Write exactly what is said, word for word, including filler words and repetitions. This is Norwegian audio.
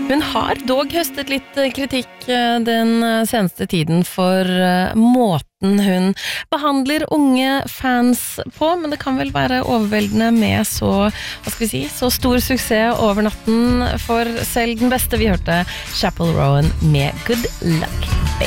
Hun har dog høstet litt kritikk den seneste tiden for måten hun behandler unge fans på, men det kan vel være overveldende med så, hva skal vi si, så stor suksess over natten for selv den beste. Vi hørte Chapel Rowan med Good Luck Baby.